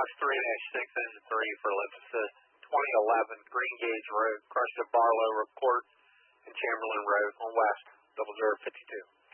3-6, engine 3 for lift assist. 2011 Green Gauge Road, crushed at Barlow Court and Chamberlain Road on West, 0052.